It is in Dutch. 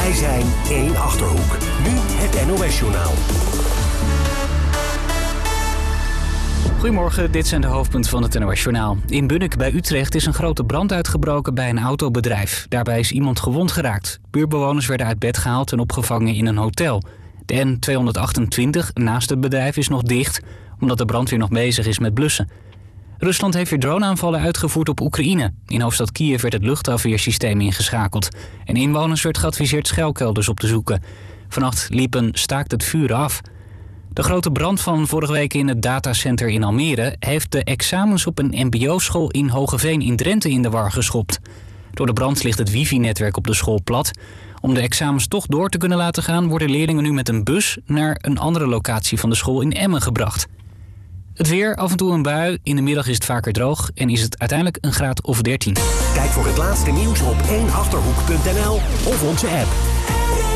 Wij zijn één Achterhoek. Nu het NOS-journaal. Goedemorgen, dit zijn de hoofdpunten van het NOS-journaal. In Bunnik bij Utrecht is een grote brand uitgebroken bij een autobedrijf. Daarbij is iemand gewond geraakt. Buurtbewoners werden uit bed gehaald en opgevangen in een hotel. De N228 naast het bedrijf is nog dicht, omdat de brandweer nog bezig is met blussen. Rusland heeft weer droneaanvallen uitgevoerd op Oekraïne. In hoofdstad Kiev werd het luchtafweersysteem ingeschakeld. En inwoners werd geadviseerd schuilkelders op te zoeken. Vannacht liep een staakt het vuren af. De grote brand van vorige week in het datacenter in Almere heeft de examens op een mbo-school in Hogeveen in Drenthe in de war geschopt. Door de brand ligt het wifi-netwerk op de school plat. Om de examens toch door te kunnen laten gaan, worden leerlingen nu met een bus naar een andere locatie van de school in Emmen gebracht. Het weer, af en toe een bui, in de middag is het vaker droog en is het uiteindelijk een graad of 13. Kijk voor het laatste nieuws op 1achterhoek.nl of onze app.